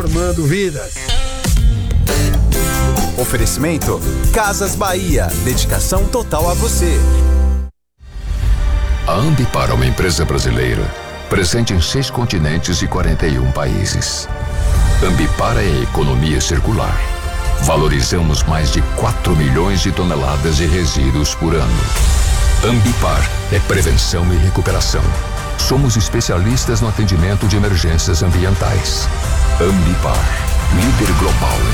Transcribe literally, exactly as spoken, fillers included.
transformando vidas. Oferecimento Casas Bahia, dedicação total a você. A Ambipar é uma empresa brasileira, presente em seis continentes e quarenta e um países. Ambipar é a economia circular. Valorizamos mais de quatro milhões de toneladas de resíduos por ano. Ambipar é prevenção e recuperação. Somos especialistas no atendimento de emergências ambientais. Ambipar, líder global em